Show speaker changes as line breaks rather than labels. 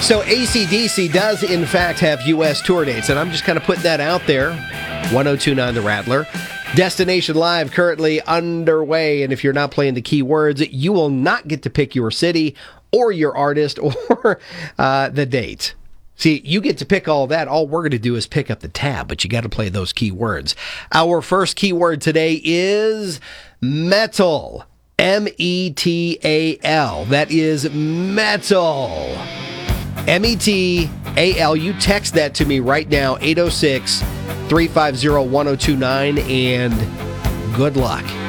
So AC/DC does, in fact, have U.S. tour dates, and I'm just kind of putting that out there. 1029 The Rattler. Destination Live currently underway, and if you're not playing the keywords, you will not get to pick your city or your artist or the date. See, you get to pick all that. All we're going to do is pick up the tab, but you got to play those keywords. Our first keyword today is metal. M-E-T-A-L. That is metal. M-E-T-A-L. You text that to me right now, 806-350-1029, and good luck.